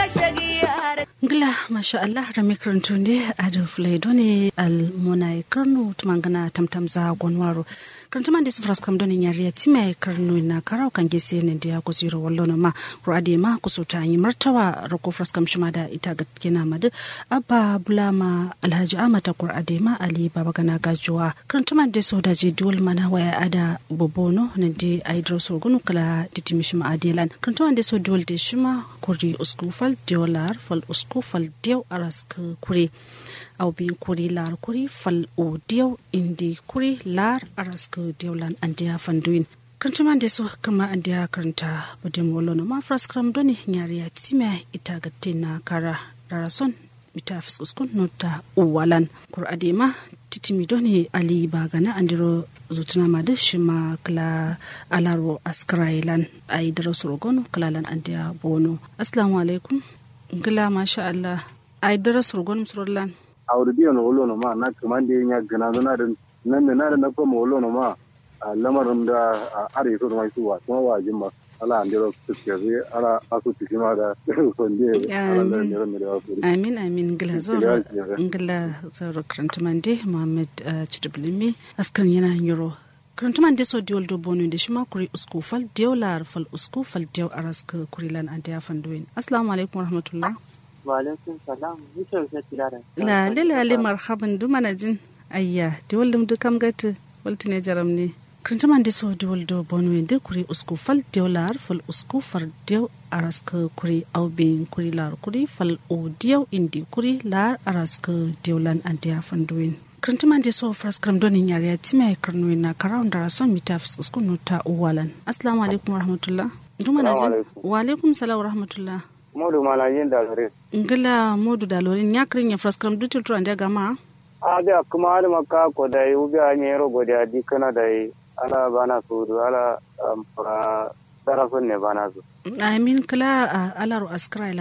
ngla masha Allah da mikrantu ne a da fledo ne almonai karnu tumangana tamtamza gonwaro kantuman da sufras kam donin yariya timai karnu na karau kan gese ne da ku ziro wallo ma ruade ma ku suta yi martawa rako fras kam shima da ita ga kina madu abba bulama alhaji amata qur'ade ma ali baba gana gajuwa kantuman da so da je dul mana waya ada bobono ne da aidro so gunu kala titimishima adelan kantuman da so dul de shima kuri uskufal dolar fal uskufal diaw arask kuri au bin kuri lar kuri fal o diaw indi kuri lar arask diawlan andia fanduin kantuman de so kama andia karanta budin wolono ma fraskram doni nyariya timya ita gatina kara darason ita fiskuskun nota uwalan qur'ade ma titimi doni ali bagana andiro zutuna ma da shima kala alaro askrailan ai daraso gono kalalan andia bono assalamu alaikum ngila masha Allah ai daraso gono surlan awrudiyo no wolono ma na kamande nya gana na nan na ko mo wolono ma lamarin da are so mai suwa kuma wajin ma ala andiro tsike ala asu tikima da konde amin ngila zoro krantumande Muhammad Chidiblimi askan yana yoro krantumande so diol do bonu de shima kuri uskufal diolar fal uskufal dio araska kurilan andia fanduin assalamu alaikum warahmatullah wa alaikum salam mutum sai tilara la marhaban dumana jin ayya diol dum dukam gatu waltine jaramni kantaman de so diol do bonu de kuri uskufal diolar fal uskufal dio araska kuri aubin kuri lar kuri fal o dio indi kuri lar araska diolan andia fanduin kantaman de so fraskram donin yariya timai karnu na karawun da rason mitafis uskunu ta uwalan assalamu alaikum warahmatullah dumana jin wa alaikum salam warahmatullah modu malayin da lore ngala modu da lore nyakrin ya fraskram dutul turan da gama aga kuma har maka ko dai ubi anyero godiya dikana dai ala bana sudu ala darason ne bana su amin kala ala ru askra